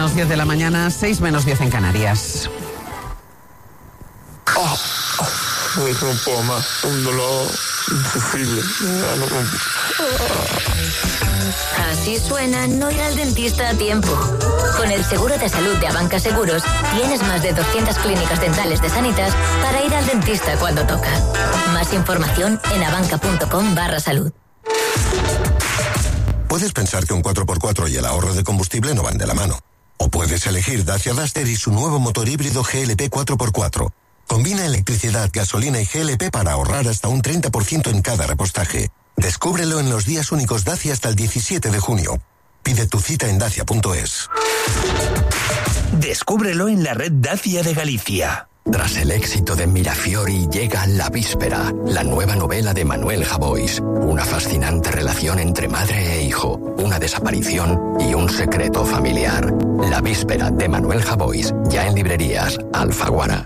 menos 10 de la mañana, 6 menos 10 en Canarias. No puedo más, un dolor imposible. Así suena no ir al dentista a tiempo. Con el seguro de salud de Abanca Seguros, tienes más de 200 clínicas dentales de Sanitas para ir al dentista cuando toca. Más información en abanca.com/salud. Puedes pensar que un 4x4 y el ahorro de combustible no van de la mano. O puedes elegir Dacia Duster y su nuevo motor híbrido GLP 4x4. Combina electricidad, gasolina y GLP para ahorrar hasta un 30% en cada repostaje. Descúbrelo en los días únicos Dacia hasta el 17 de junio. Pide tu cita en dacia.es. Descúbrelo en la red Dacia de Galicia. Tras el éxito de Mirafiori llega La Víspera, la nueva novela de Manuel Javois. Una fascinante relación entre madre e hijo, una desaparición y un secreto familiar. La Víspera de Manuel Javois, ya en librerías Alfaguara.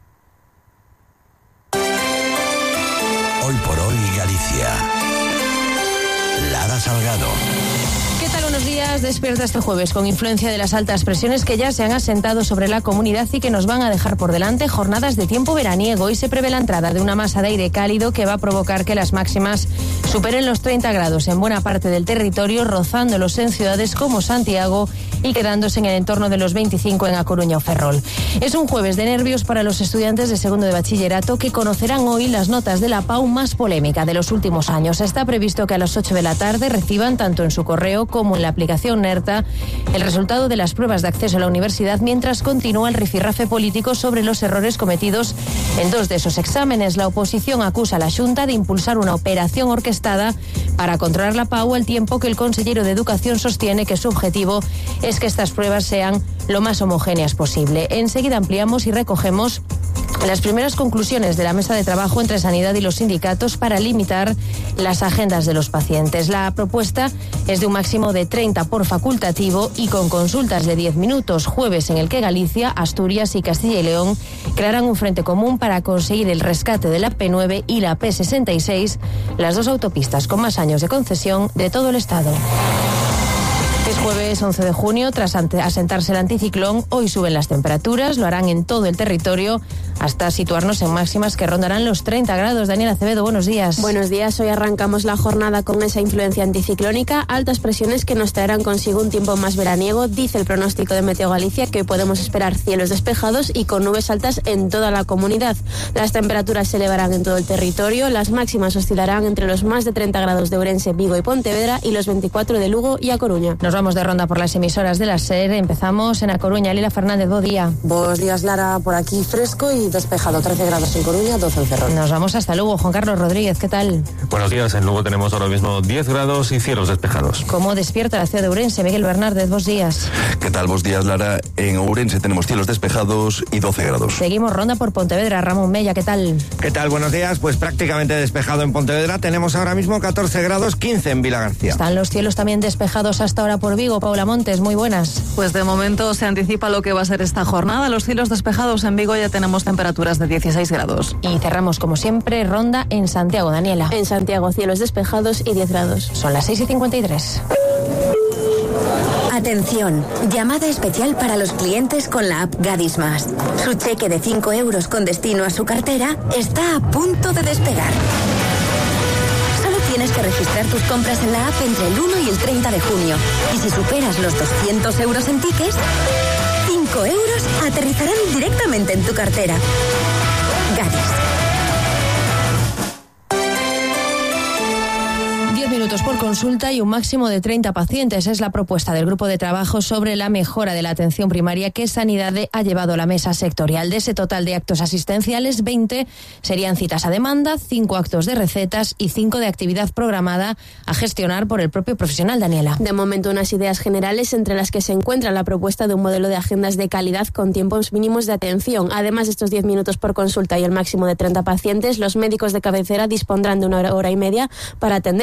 Hoy por hoy Galicia. Lara Salgado. ¿Qué tal? Buenos días. Despierta este jueves con influencia de las altas presiones que ya se han asentado sobre la comunidad y que nos van a dejar por delante jornadas de tiempo veraniego. Hoy se prevé la entrada de una masa de aire cálido que va a provocar que las máximas superen los 30 grados en buena parte del territorio, rozándolos en ciudades como Santiago y quedándose en el entorno de los 25 en A Coruña o Ferrol. Es un jueves de nervios para los estudiantes de segundo de bachillerato que conocerán hoy las notas de la PAU más polémica de los últimos años. Está previsto que a las 8 de la tarde reciban tanto en su correo como en la aplicación NERTA el resultado de las pruebas de acceso a la universidad, mientras continúa el rifirrafe político sobre los errores cometidos en 2 de esos exámenes. La oposición acusa a la Xunta de impulsar una operación orquestada para controlar la PAU, al tiempo que el consejero de Educación sostiene que su objetivo es que estas pruebas sean lo más homogéneas posible. Enseguida ampliamos y recogemos las primeras conclusiones de la mesa de trabajo entre Sanidad y los sindicatos para limitar las agendas de los pacientes. La propuesta es de un máximo de 30 por facultativo y con consultas de 10 minutos. Jueves en el que Galicia, Asturias y Castilla y León crearán un frente común para conseguir el rescate de la P9 y la P66, las 2 autopistas con más años de concesión de todo el Estado. Es jueves 11 de junio, tras asentarse el anticiclón, hoy suben las temperaturas, lo harán en todo el territorio hasta situarnos en máximas que rondarán los 30 grados. Daniela Acevedo, buenos días. Buenos días, hoy arrancamos la jornada con esa influencia anticiclónica, altas presiones que nos traerán consigo un tiempo más veraniego. Dice el pronóstico de Meteo Galicia que hoy podemos esperar cielos despejados y con nubes altas en toda la comunidad. Las temperaturas se elevarán en todo el territorio, las máximas oscilarán entre los más de 30 grados de Ourense, Vigo y Pontevedra y los 24 de Lugo y A Coruña. Nos vamos de ronda por las emisoras de la SER. Empezamos en A Coruña. Lila Fernández, buen día. Buenos días, Lara, por aquí fresco y despejado, 13 grados en Coruña, 12 en Ferrol. Nos vamos hasta Lugo. Juan Carlos Rodríguez, ¿qué tal? Buenos días, en Lugo tenemos ahora mismo 10 grados y cielos despejados. ¿Cómo despierta la ciudad de Ourense? Miguel Bernárdez, buenos días. ¿Qué tal? Buenos días, Lara. En Ourense tenemos cielos despejados y 12 grados. Seguimos ronda por Pontevedra. Ramón Mella, ¿qué tal? ¿Qué tal? Buenos días. Pues prácticamente despejado en Pontevedra. Tenemos ahora mismo 14 grados, 15 en Vilagarcía. Están los cielos también despejados hasta ahora por Vigo. Paula Montes, muy buenas. Pues de momento se anticipa lo que va a ser esta jornada. Los cielos despejados en Vigo, ya tenemos temperaturas de 16 grados. Y cerramos como siempre ronda en Santiago. Daniela. En Santiago, cielos despejados y 10 grados. Son las 6:53. Atención, llamada especial para los clientes con la app Gadis Más. Su cheque de 5 euros con destino a su cartera está a punto de despegar. Solo tienes que registrar tus compras en la app entre el 1 y el 30 de junio. Y si superas los 200 euros en tickets, 5 euros aterrizarán directamente en tu cartera. Gadis. 10 minutos por consulta y un máximo de 30 pacientes. Es la propuesta del grupo de trabajo sobre la mejora de la atención primaria que Sanidad ha llevado a la mesa sectorial. De ese total de actos asistenciales, 20 serían citas a demanda, 5 actos de recetas y 5 de actividad programada a gestionar por el propio profesional. Daniela. De momento, unas ideas generales entre las que se encuentra la propuesta de un modelo de agendas de calidad con tiempos mínimos de atención. Además de estos 10 minutos por consulta y el máximo de 30 pacientes, los médicos de cabecera dispondrán de 1 hora y media para atender a pacientes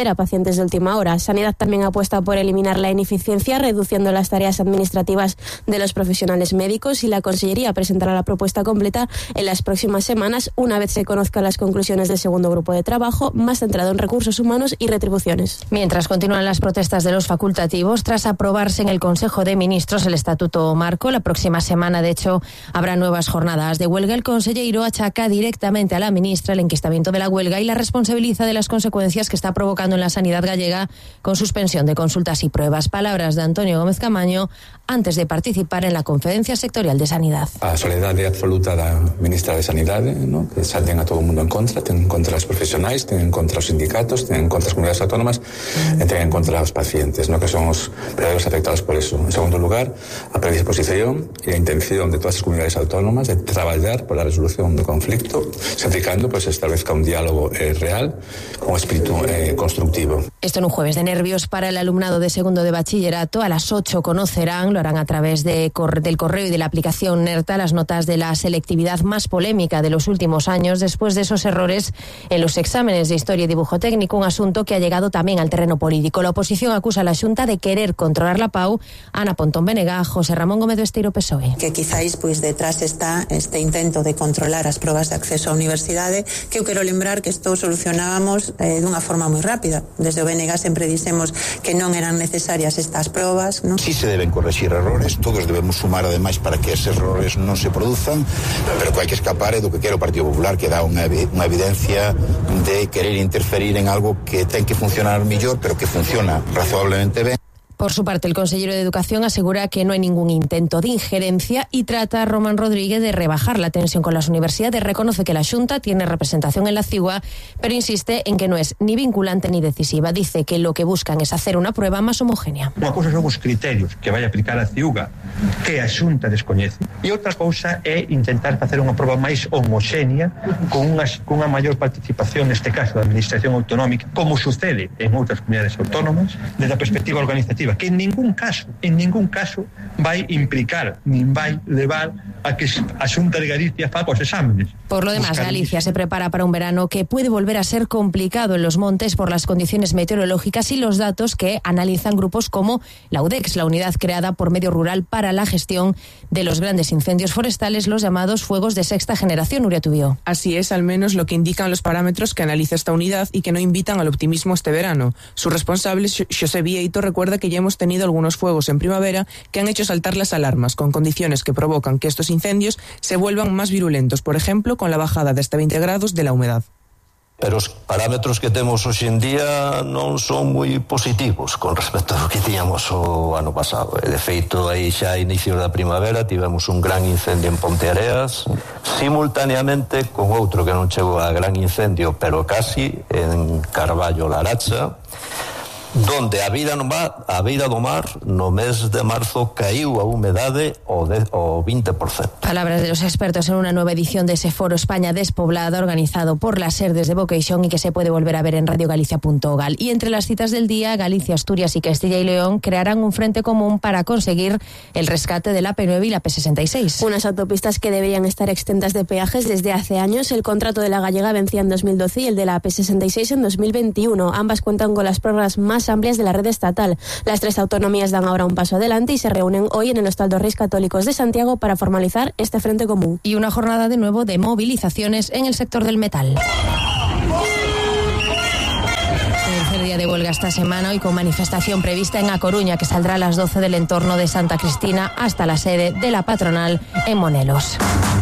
expedientes de última hora. Sanidad también apuesta por eliminar la ineficiencia, reduciendo las tareas administrativas de los profesionales médicos, y la Consellería presentará la propuesta completa en las próximas semanas, una vez se conozcan las conclusiones del segundo grupo de trabajo, más centrado en recursos humanos y retribuciones. Mientras continúan las protestas de los facultativos, tras aprobarse en el Consejo de Ministros el Estatuto Marco, la próxima semana, de hecho, habrá nuevas jornadas de huelga. El consellero achaca directamente a la ministra el enquistamiento de la huelga y la responsabiliza de las consecuencias que está provocando en la sanidad gallega con suspensión de consultas y pruebas. Palabras de Antonio Gómez Camaño antes de participar en la Conferencia Sectorial de Sanidad. A solidariedade absoluta da ministra de Sanidade, ¿no? Que salten a todo o mundo en contra, ten en contra os profesionais, ten en contra os sindicatos, ten en contra as comunidades autónomas e ten en contra os pacientes, ¿no? Que son os verdadeiros afectados por eso. En segundo lugar, a predisposición e a intención de todas as comunidades autónomas de traballar por a resolución do conflicto, sempre cando pues, establezca un diálogo real con espíritu constructivo. Esto en un jueves de nervios para el alumnado de segundo de bachillerato. A las 8 conocerán, lo harán a través del correo y de la aplicación NERTA, las notas de la selectividad más polémica de los últimos años después de esos errores en los exámenes de historia y dibujo técnico, un asunto que ha llegado también al terreno político. La oposición acusa a la Xunta de querer controlar la PAU. Ana Pontón Benega, José Ramón Gómez Besteiro, PSOE. Que quizáis pois detrás está este intento de controlar as probas de acceso á universidade, que eu quero lembrar que isto solucionábamos dunha forma moi rápida. Desde o BNG sempre dixemos que non eran necesarias estas probas, ¿no? Sí se deben corregir errores, todos debemos sumar ademais para que eses errores non se produzan, pero que hai que escapar é do que quere o Partido Popular, que dá unha evidencia de querer interferir en algo que ten que funcionar mellor, pero que funciona razonablemente ben. Por su parte, el consejero de Educación asegura que no hay ningún intento de injerencia y trata a Román Rodríguez de rebajar la tensión con las universidades. Reconoce que la Xunta tiene representación en la CIUA, pero insiste en que no es ni vinculante ni decisiva. Dice que lo que buscan es hacer una prueba más homogénea. Unha cousa son os criterios que vai aplicar a CIUA, que a Xunta descoñece, e outra cousa é intentar facer unha prova máis homogénea con unha maior participación, neste caso, da Administración Autonómica, como sucede en outras comunidades autónomas, desde a perspectiva organizativa, que en ningún caso vai implicar nin vai levar a que a Xunta de Galicia faga os exámenes. Por lo demás, Galicia se prepara para un verano que puede volver a ser complicado en los montes por las condiciones meteorológicas y los datos que analizan grupos como la UDEX, la unidad creada por Medio Rural para la gestión de los grandes incendios forestales, los llamados fuegos de sexta generación. Nuria Tubío. Así es, al menos lo que indican los parámetros que analiza esta unidad y que no invitan al optimismo este verano. Su responsable, Xosé Vieito, recuerda que ya hemos tenido algunos fuegos en primavera que han hecho saltar las alarmas, con condiciones que provocan que estos incendios se vuelvan más virulentos, por ejemplo, con la bajada de hasta 20 grados de la humedad. Pero os parámetros que temos hoxe en día non son moi positivos con respecto ao que tiñamos o ano pasado. De feito, aí xa a inicio da primavera tivemos un gran incendio en Ponteareas, simultaneamente con outro que non chegou a gran incendio, pero casi, en Carballo Laracha, donde a vida do mar no mes de marzo caíu a humedade o 20%. Palabras de los expertos en una nueva edición de ese foro España Despoblada organizado por las SER de Vocation y que se puede volver a ver en radiogalicia.gal. Y entre las citas del día, Galicia, Asturias y Castilla y León crearán un frente común para conseguir el rescate de la P9 y la P66. Unas autopistas que deberían estar exentas de peajes desde hace años. El contrato de la gallega vencía en 2012 y el de la P66 en 2021. Ambas cuentan con las prórrogas más amplias de la red estatal. Las tres autonomías dan ahora un paso adelante y se reúnen hoy en el Hostal dos Reis Católicos de Santiago para formalizar este frente común. Y una jornada de nuevo de movilizaciones en el sector del metal. Tercer día de huelga esta semana, hoy con manifestación prevista en A Coruña, que saldrá a las 12 del entorno de Santa Cristina hasta la sede de la patronal en Monelos.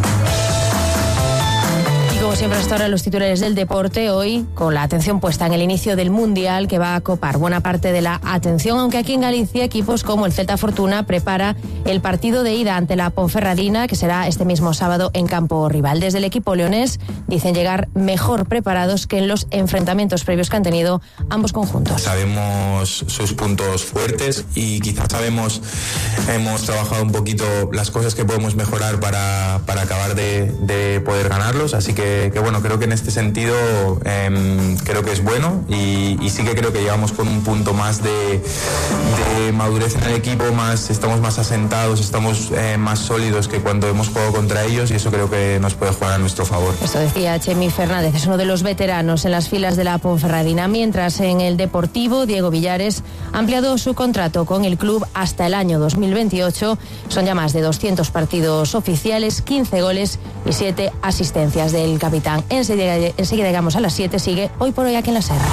Como siempre, hasta ahora los titulares del deporte, hoy con la atención puesta en el inicio del Mundial, que va a copar buena parte de la atención, aunque aquí en Galicia equipos como el Celta Fortuna prepara el partido de ida ante la Ponferradina, que será este mismo sábado en campo rival. Desde el equipo leonés dicen llegar mejor preparados que en los enfrentamientos previos que han tenido ambos conjuntos. Sabemos sus puntos fuertes y quizás sabemos hemos trabajado un poquito las cosas que podemos mejorar para acabar de poder ganarlos, así que bueno, creo que en este sentido creo que es bueno y sí que creo que llegamos con un punto más de madurez en el equipo, estamos más asentados, estamos más sólidos que cuando hemos jugado contra ellos, y eso creo que nos puede jugar a nuestro favor. Eso decía Chemi Fernández, es uno de los veteranos en las filas de la Ponferradina, mientras en el Deportivo Diego Villares ha ampliado su contrato con el club hasta el año 2028. Son ya más de 200 partidos oficiales, 15 goles y 7 asistencias del capitán. Enseguida llegamos a las 7, sigue Hoy por Hoy aquí en la SER.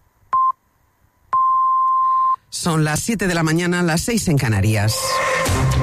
Son las 7 de la mañana, las 6 en Canarias.